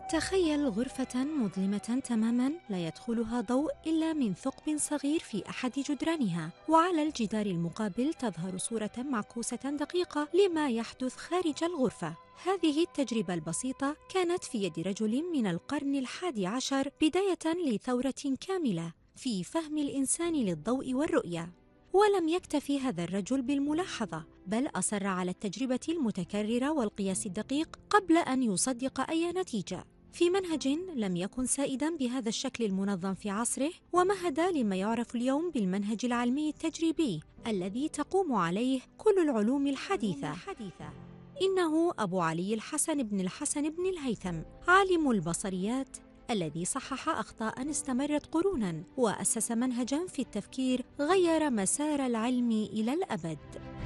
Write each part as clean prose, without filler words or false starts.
تخيل غرفة مظلمة تماما لا يدخلها ضوء إلا من ثقب صغير في أحد جدرانها، وعلى الجدار المقابل تظهر صورة معكوسة دقيقة لما يحدث خارج الغرفة. هذه التجربة البسيطة كانت في يد رجل من القرن ال11 بداية لثورة كاملة في فهم الإنسان للضوء والرؤية. ولم يكتفي هذا الرجل بالملاحظة، بل أصر على التجربة المتكررة والقياس الدقيق قبل أن يصدق أي نتيجة، في منهج لم يكن سائدا بهذا الشكل المنظم في عصره، ومهد لما يعرف اليوم بالمنهج العلمي التجريبي الذي تقوم عليه كل العلوم الحديثة. إنه أبو علي الحسن بن الحسن بن الهيثم، عالم البصريات الذي صحح أخطاء استمرت قرونا، وأسس منهجا في التفكير غير مسار العلم إلى الأبد.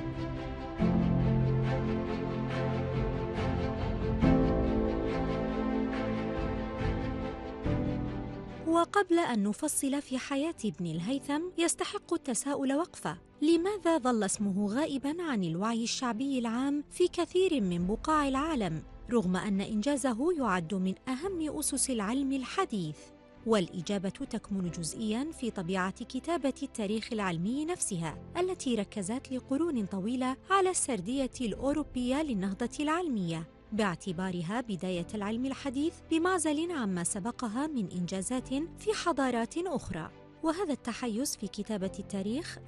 وقبل أن نفصل في حياة ابن الهيثم، يستحق التساؤل وقفة: لماذا ظل اسمه غائباً عن الوعي الشعبي العام في كثير من بقاع العالم، رغم أن إنجازه يعد من أهم أسس العلم الحديث؟ والإجابة تكمن جزئياً في طبيعة كتابة التاريخ العلمي نفسها، التي ركزت لقرون طويلة على السردية الأوروبية للنهضة العلمية، باعتبارها بداية العلم الحديث بمعزل عما سبقها من إنجازات في حضارات أخرى. وهذا التحيز في كتابة التاريخ